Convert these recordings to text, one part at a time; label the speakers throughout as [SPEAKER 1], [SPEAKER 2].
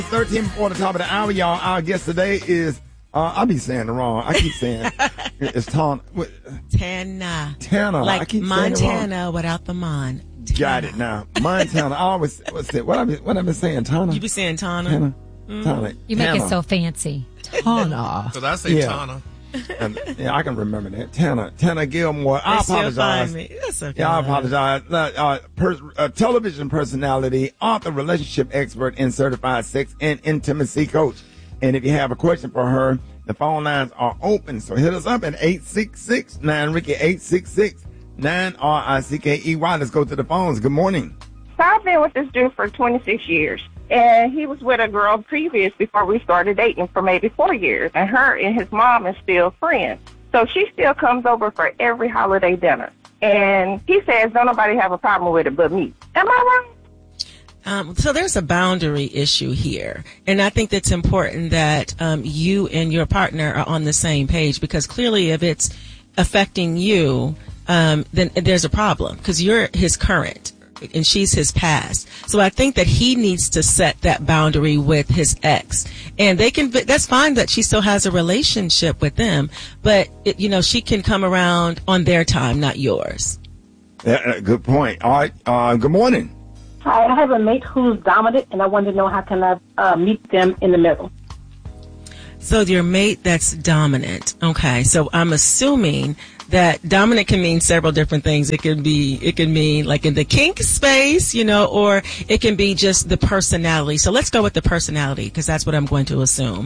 [SPEAKER 1] 13 before the top of the hour, y'all. Our guest today is, I'll be saying it wrong. I keep saying it's Tana.
[SPEAKER 2] Tana.
[SPEAKER 1] I
[SPEAKER 2] Like
[SPEAKER 1] keep
[SPEAKER 2] Montana without the Mon. Tana.
[SPEAKER 1] Got it now. Montana. I always, what I've been saying, Tana?
[SPEAKER 2] You be saying Tana?
[SPEAKER 1] Tana.
[SPEAKER 3] You make it so fancy. Tana.
[SPEAKER 4] So I say Tana.
[SPEAKER 1] Yeah, I can remember that. Tana Gilmore. I apologize.
[SPEAKER 2] That's okay.
[SPEAKER 1] Yeah, I apologize. Television personality, author, relationship expert, and certified sex and intimacy coach. And if you have a question for her, the phone lines are open. So hit us up at 866-9-RICKY, 866-9-RICKEY. Let's go to the phones. Good morning.
[SPEAKER 5] So I've been with this dude for 26 years. And he was with a girl previous before we started dating for maybe 4 years. And her and his mom is still friends. So she still comes over for every holiday dinner. And he says, don't nobody have a problem with it but me. Am I right?
[SPEAKER 2] So there's a boundary issue here. And I think that's important that you and your partner are on the same page, because clearly if it's affecting you, then there's a problem, because you're his current and she's his past. So I think that he needs to set that boundary with his ex, and that's fine that she still has a relationship with them, but she can come around on their time, not yours.
[SPEAKER 1] Yeah, good point. All right. Good morning.
[SPEAKER 6] Hi, I have a mate who's dominant, and I wanted to know how can I meet them in the middle.
[SPEAKER 2] So your mate that's dominant. Okay. So I'm assuming that dominant can mean several different things. It can mean like in the kink space, or it can be just the personality. So let's go with the personality, because that's what I'm going to assume.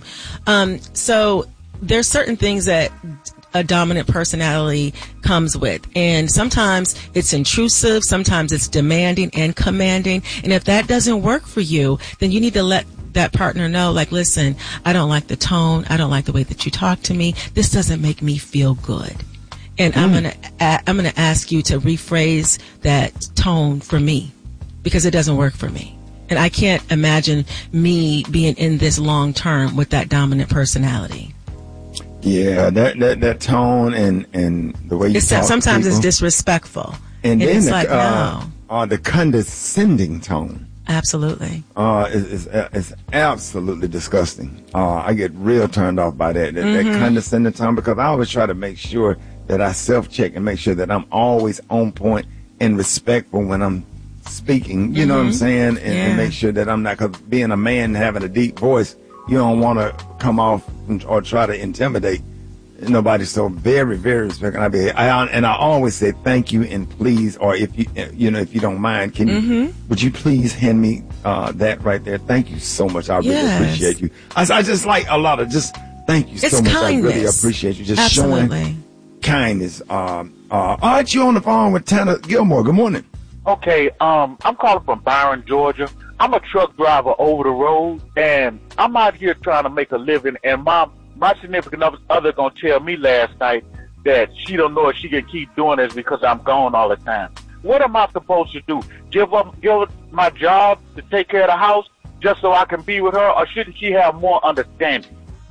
[SPEAKER 2] So there's certain things that a dominant personality comes with, and sometimes it's intrusive, sometimes it's demanding and commanding. And if that doesn't work for you, then you need to let that partner know, like, listen, I don't like the tone. I don't like the way that you talk to me. This doesn't make me feel good. And I'm gonna ask you to rephrase that tone for me, because it doesn't work for me. And I can't imagine me being in this long term with that dominant personality.
[SPEAKER 1] Yeah, that tone and the way you talk
[SPEAKER 2] sometimes
[SPEAKER 1] to
[SPEAKER 2] it's
[SPEAKER 1] people.
[SPEAKER 2] Disrespectful.
[SPEAKER 1] And then
[SPEAKER 2] it's like, no.
[SPEAKER 1] The condescending tone.
[SPEAKER 2] Absolutely.
[SPEAKER 1] It's absolutely disgusting. I get real turned off by that condescending tone, because I always try to make sure that I self-check and make sure that I'm always on point and respectful when I'm speaking. You know what I'm saying? And make sure that I'm not, because being a man and having a deep voice, you don't want to come off or try to intimidate nobody. So very, very respectful. And I always say thank you and please, or if you don't mind, would you please hand me that right there? Thank you so much. I really appreciate you. I just like a lot of just thank you so much.
[SPEAKER 2] Kindness.
[SPEAKER 1] I really appreciate you just showing kindness. All right, you on the phone with Tana Gilmore. Good morning.
[SPEAKER 7] Okay, I'm calling from Byron, Georgia. I'm a truck driver over the road, and I'm out here trying to make a living, and my significant other gonna tell me last night that she don't know if she can keep doing this because I'm gone all the time. What am I supposed to do? Give up my job to take care of the house just so I can be with her, or shouldn't she have more understanding?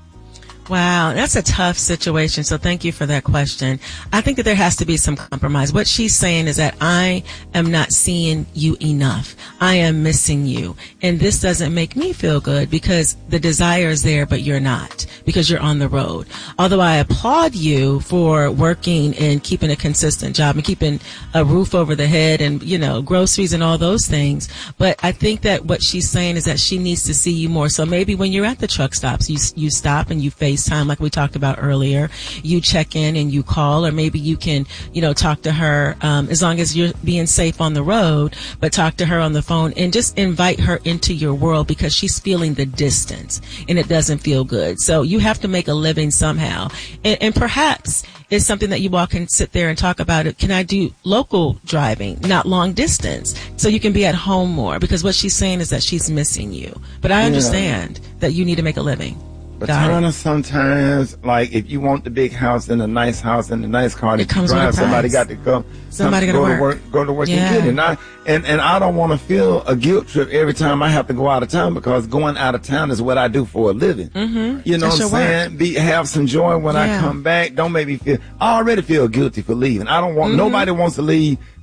[SPEAKER 2] Wow, that's a tough situation. So thank you for that question. I think that there has to be some compromise. What she's saying is that I am not seeing you enough. I am missing you. And this doesn't make me feel good, because the desire is there, but you're not, because you're on the road. Although I applaud you for working and keeping a consistent job and keeping a roof over the head and, groceries and all those things. But I think that what she's saying is that she needs to see you more. So maybe when you're at the truck stops, you stop and you FaceTime, like we talked about earlier. You check in and you call, or maybe you can, talk to her, as long as you're being safe on the road, but talk to her on the phone and just invite her into your world, because she's feeling the distance and it doesn't feel good. So you have to make a living somehow. And perhaps it's something that you all can sit there and talk about it. Can I do local driving, not long distance, so you can be at home more? Because what she's saying is that she's missing you. But I understand that you need to make a living.
[SPEAKER 1] But Tana, sometimes, like, if you want the big house and a nice house and a nice car to drive, somebody got to come.
[SPEAKER 2] Somebody got to
[SPEAKER 1] go to work and get it. And I don't want to feel a guilt trip every time I have to go out of town, because going out of town is what I do for a living. You know what I'm saying? Have some joy when I come back. Don't make me feel. I already feel guilty for leaving. I don't want. Nobody wants to leave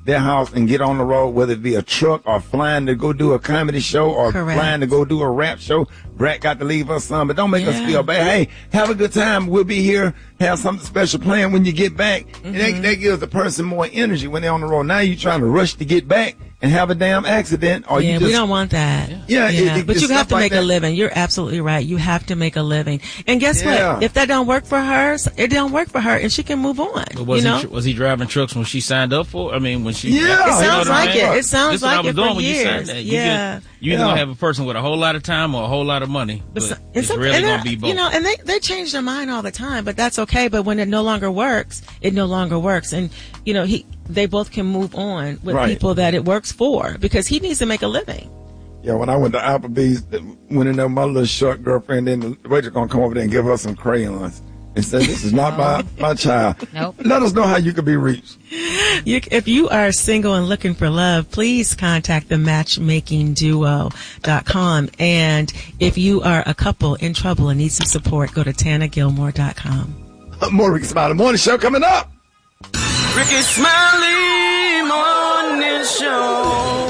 [SPEAKER 1] their house and get on the road, whether it be a truck or flying to go do a comedy show or flying to go do a rap show. Brett got to leave us some, but don't make us feel bad. Hey, have a good time. We'll be here. Have something special planned when you get back. And that gives the person more energy when they're on the road. Now you're trying to rush to get back and have a damn accident. Or you just,
[SPEAKER 2] we don't want that. But you have to make a living. You're absolutely right. You have to make a living. And guess what? If that don't work for her, it don't work for her, and she can move on.
[SPEAKER 4] Was he driving trucks when she signed up for? I mean, when she?
[SPEAKER 2] Yeah, it sounds like it. It sounds like it for years.
[SPEAKER 4] You're either gonna have a person with a whole lot of time or a whole lot of money. But it's really gonna be both.
[SPEAKER 2] You know, and they change their mind all the time, but that's okay. But when it no longer works, it no longer works. And you know, they both can move on with people that it works for, because he needs to make a living.
[SPEAKER 1] Yeah, when I went to Applebee's, went in there, my little short girlfriend, then the waiter gonna come over there and give her some crayons and say, "This is not my child."
[SPEAKER 3] Nope.
[SPEAKER 1] Let us know how you can be reached.
[SPEAKER 2] If you are single and looking for love, please contact the matchmakingduo.com. And if you are a couple in trouble and need some support, go to TanaGilmore.com.
[SPEAKER 1] More Ricky Smiley Morning Show coming up.
[SPEAKER 8] Ricky Smiley Morning Show.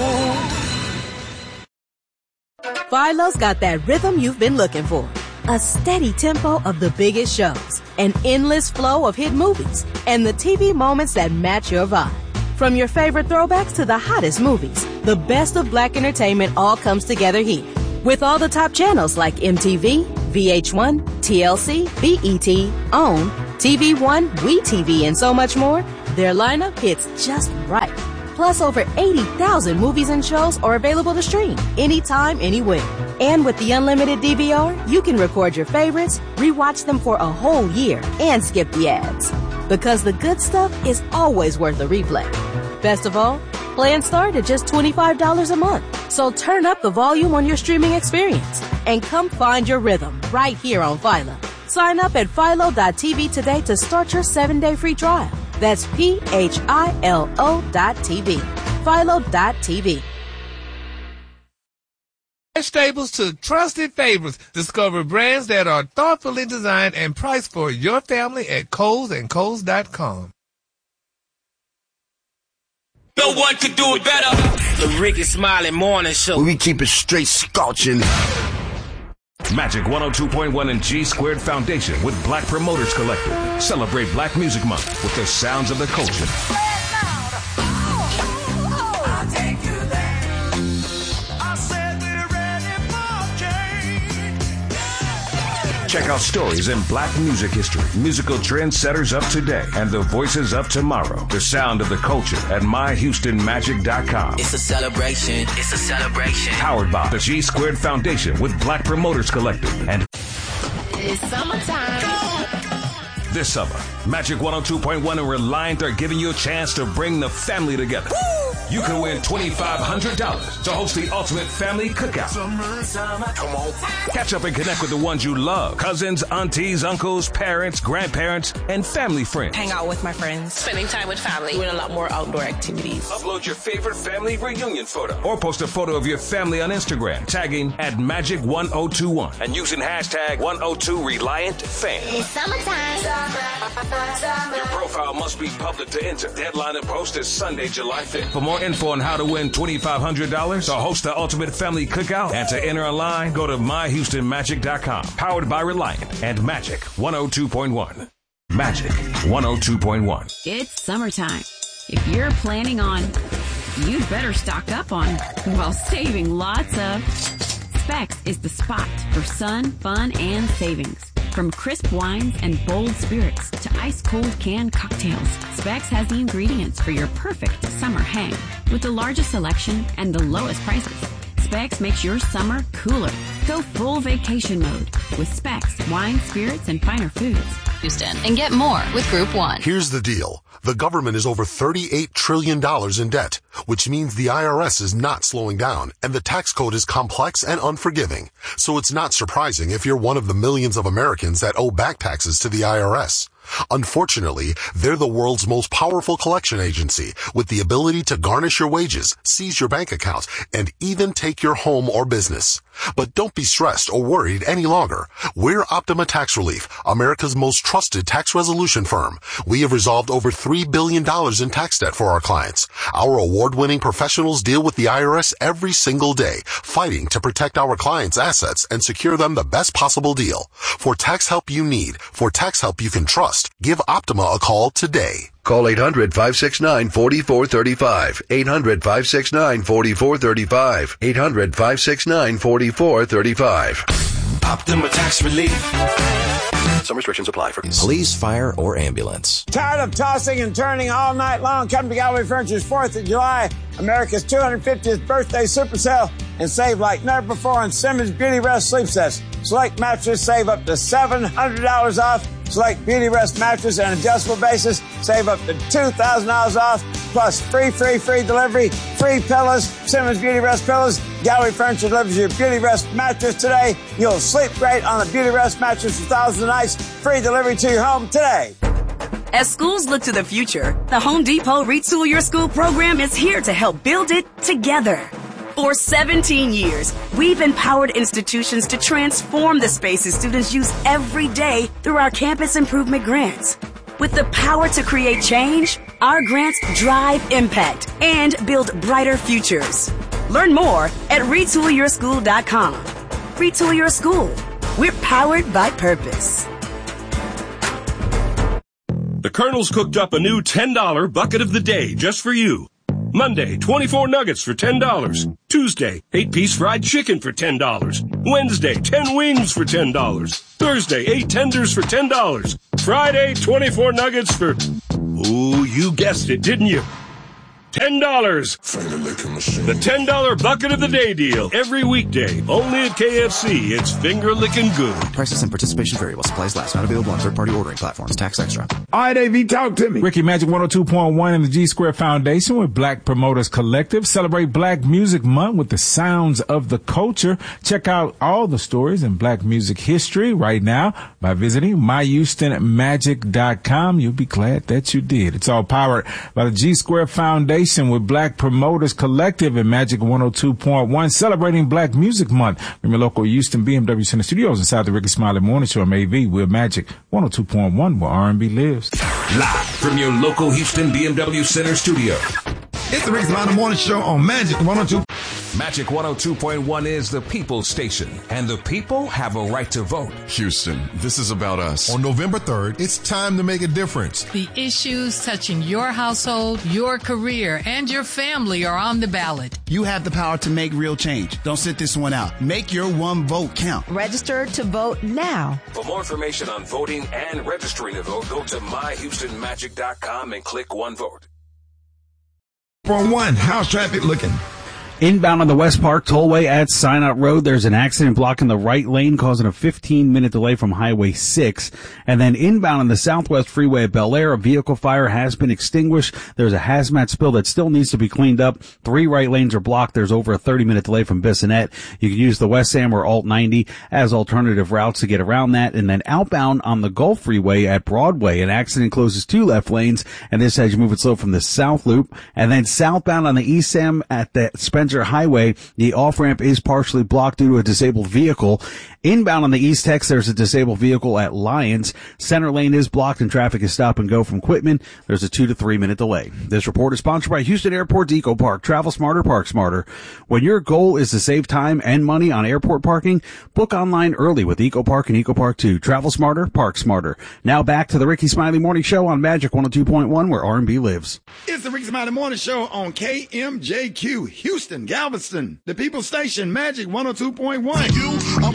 [SPEAKER 9] Philo's got that rhythm you've been looking for. A steady tempo of the biggest shows, an endless flow of hit movies, and the TV moments that match your vibe. From your favorite throwbacks to the hottest movies, the best of black entertainment all comes together here. With all the top channels like MTV, VH1, TLC, BET, OWN, TV One, WeTV, and so much more, their lineup hits just right. Plus, over 80,000 movies and shows are available to stream anytime, anywhere. And with the unlimited DVR, you can record your favorites, rewatch them for a whole year, and skip the ads. Because the good stuff is always worth a replay. Best of all, plans start at just $25 a month. So turn up the volume on your streaming experience and come find your rhythm right here on Philo. Sign up at Philo.tv today to start your 7-day free trial. That's PHILO.TV. Philo.tv.
[SPEAKER 10] Stables to trusted favorites. Discover brands that are thoughtfully designed and priced for your family at Cole'sandColes.com.
[SPEAKER 8] No one could do it better. The Ricky Smiley Morning Show.
[SPEAKER 11] We keep it straight scorching.
[SPEAKER 12] Magic 102.1 and G Squared Foundation with Black Promoters Collective. Celebrate Black Music Month with the sounds of the culture. Check out stories in Black music history, musical trendsetters of today, and the voices of tomorrow. The sound of the culture at myhoustonmagic.com.
[SPEAKER 8] It's a celebration. It's a celebration.
[SPEAKER 12] Powered by the G Squared Foundation with Black Promoters Collective. And
[SPEAKER 13] it's summertime.
[SPEAKER 12] This summer, Magic 102.1 and Reliant are giving you a chance to bring the family together. Woo! You can win $2,500 to host the ultimate family cookout.
[SPEAKER 8] Summer.
[SPEAKER 12] Come on. Catch up and connect with the ones you love. Cousins, aunties, uncles, parents, grandparents, and family friends.
[SPEAKER 13] Hang out with my friends. Spending time with family. Doing a lot more outdoor activities.
[SPEAKER 12] Upload your favorite family reunion photo. Or post a photo of your family on Instagram, tagging at Magic1021 and using hashtag 102ReliantFan.
[SPEAKER 13] It's summertime.
[SPEAKER 12] Your profile must be public to enter. Deadline and post is Sunday, July 5th. For more info on how to win $2,500 or host the ultimate family cookout and to enter online, go to myhoustonmagic.com. Powered by Reliant and Magic 102.1. Magic 102.1.
[SPEAKER 14] It's summertime. If you're planning on, you'd better stock up on, while saving lots of. Specs is the spot for sun, fun, and savings. From crisp wines and bold spirits to ice-cold canned cocktails, Specs has the ingredients for your perfect summer hang. With the largest selection and the lowest prices, Specs makes your summer cooler. Go full vacation mode with Specs, wine, spirits, and finer foods.
[SPEAKER 15] Houston, and get more with Group 1.
[SPEAKER 16] Here's the deal. The government is over $38 trillion in debt, which means the IRS is not slowing down, and the tax code is complex and unforgiving. So it's not surprising if you're one of the millions of Americans that owe back taxes to the IRS. Unfortunately, they're the world's most powerful collection agency with the ability to garnish your wages, seize your bank account, and even take your home or business. But don't be stressed or worried any longer. We're Optima Tax Relief, America's most trusted tax resolution firm. We have resolved over $3 billion in tax debt for our clients. Our award-winning professionals deal with the IRS every single day, fighting to protect our clients' assets and secure them the best possible deal. For tax help you need, for tax help you can trust, give Optima a call today.
[SPEAKER 17] Call 800-569-4435. 800-569-4435. 800-569-4435.
[SPEAKER 8] Optima Tax Relief.
[SPEAKER 17] Some restrictions apply for
[SPEAKER 18] police, fire, or ambulance.
[SPEAKER 19] Tired of tossing and turning all night long? Come to Gallery Furniture's 4th of July, America's 250th birthday super sale, and save like never before on Simmons Beauty Rest sleep sets. Select mattress, save up to $700 off. Select Beauty Rest mattress and adjustable basis, save up to $2,000 off. Plus free delivery, free pillows, Simmons Beauty Rest pillows. Gallery Furniture delivers your Beauty Rest mattress today. You'll sleep great on a Beauty Rest mattress for thousands of nights. Free delivery to your home today.
[SPEAKER 20] As schools look to the future, the Home Depot Retool Your School program is here to help build it together. For 17 years, we've empowered institutions to transform the spaces students use every day through our campus improvement grants. With the power to create change, our grants drive impact and build brighter futures. Learn more at retoolyourschool.com. Retool Your School. We're powered by purpose.
[SPEAKER 21] The Colonel's cooked up a new $10 bucket of the day just for you. Monday, 24 nuggets for $10. Tuesday, 8-piece fried chicken for $10. Wednesday, 10 wings for $10. Thursday, 8 tenders for $10. Friday, 24 nuggets for... Ooh, you guessed it, didn't you? $10. The $10 bucket of the day deal. Every weekday. Only at KFC. It's finger licking good.
[SPEAKER 18] Prices and participation vary while supplies last. Not available on third-party ordering platforms. Tax extra.
[SPEAKER 1] All right, AV, talk to me.
[SPEAKER 22] Ricky Magic 102.1 and the G Square Foundation with Black Promoters Collective celebrate Black Music Month with the sounds of the culture. Check out all the stories in Black music history right now by visiting myhoustonmagic.com. You'll be glad that you did. It's all powered by the G Square Foundation with Black Promoters Collective and Magic 102.1 celebrating Black Music Month from your local Houston BMW Center Studios inside the Ricky Smiley Morning Show. I'm AV. We're Magic 102.1 where R&B lives.
[SPEAKER 12] Live from your local Houston BMW Center Studio.
[SPEAKER 1] It's the Ricky Smiley Morning Show on Magic 102.
[SPEAKER 12] Magic 102.1 is the people's station, and the people have a right to vote.
[SPEAKER 23] Houston, this is about us. On November 3rd, it's time to make a difference.
[SPEAKER 24] The issues touching your household, your career, and your family are on the ballot.
[SPEAKER 25] You have the power to make real change. Don't sit this one out. Make your one vote count.
[SPEAKER 26] Register to vote now.
[SPEAKER 12] For more information on voting and registering to vote, go to myhoustonmagic.com and click One Vote.
[SPEAKER 1] For one, how's traffic looking?
[SPEAKER 27] Inbound on the West Park Tollway at Sinot Road, there's an accident blocking the right lane, causing a 15-minute delay from Highway 6. And then inbound on the Southwest Freeway at Bel Air, a vehicle fire has been extinguished. There's a hazmat spill that still needs to be cleaned up. 3 right lanes are blocked. There's over a 30-minute delay from Bissonnette. You can use the West Sam or Alt 90 as alternative routes to get around that. And then outbound on the Gulf Freeway at Broadway, an accident closes 2 left lanes, and this has you moving slow from the South Loop. And then southbound on the East Sam at the Spencer Highway, the off-ramp is partially blocked due to a disabled vehicle. Inbound on the East Tex, there's a disabled vehicle at Lyons. Center lane is blocked and traffic is stop and go from Quitman. There's a 2 to 3 minute delay. This report is sponsored by Houston Airport's Eco Park. Travel smarter, park smarter. When your goal is to save time and money on airport parking, book online early with Eco Park and Eco Park 2. Travel smarter, park smarter. Now back to the Ricky Smiley Morning Show on Magic 102.1 where R&B lives.
[SPEAKER 1] It's the Ricky Smiley Morning Show on KMJQ, Houston, Galveston, the People's Station, Magic 102.1.